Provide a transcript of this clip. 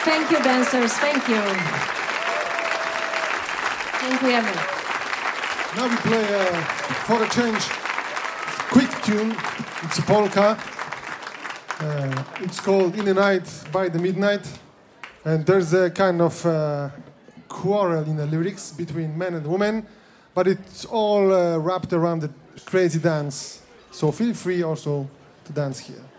Thank you, dancers. Thank you. Dziękujemy. Now we play for a change quick tune. It's a polka. It's called In the Night by the Midnight. And there's a kind of quarrel in the lyrics between men and women, but it's all wrapped around the crazy dance. So feel free also to dance here.